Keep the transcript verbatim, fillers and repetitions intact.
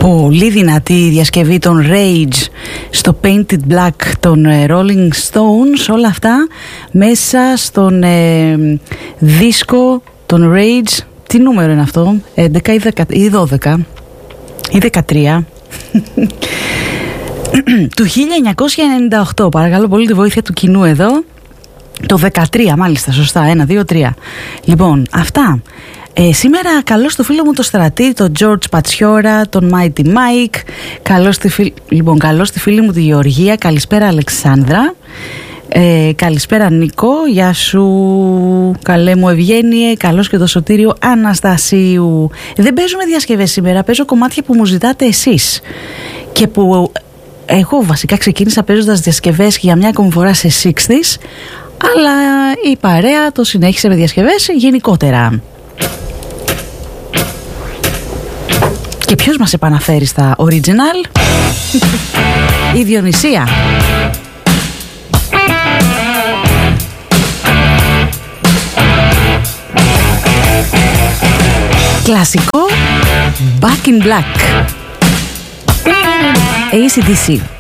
Πολύ δυνατή η διασκευή των Rage στο Painted Black των Rolling Stones, όλα αυτά μέσα στον ε, δίσκο των Rage. Τι νούμερο είναι αυτό, έντεκα ή, δέκα, ή δώδεκα ή δεκατρία του χίλια εννιακόσια ενενήντα οκτώ. Παρακαλώ πολύ τη βοήθεια του κοινού εδώ. Το δεκατρία μάλιστα, σωστά, ένα, δύο, τρία. Λοιπόν, αυτά. Ε, σήμερα καλώ στο φίλο μου το Στρατή, τον George Πατσιόρα, τον Mighty Mike. Καλώ στη, φίλ... λοιπόν, καλώ στη φίλη μου τη Γεωργία. Καλησπέρα Αλεξάνδρα. Ε, καλησπέρα Νίκο. Γεια σου καλέ μου Ευγένιε. Καλώς και το Σωτήριο Αναστασίου. Δεν παίζουμε διασκευές σήμερα, παίζω κομμάτια που μου ζητάτε εσείς και που εγώ βασικά ξεκίνησα παίζοντας διασκευές για μια ακόμη φορά σε εξήντα, αλλά η παρέα το συνέχισε με διασκευές γενικότερα. Και ποιος μας επαναφέρει στα original? Η Διονυσία. Κλασικό Back in Black, έι σι ντι σι.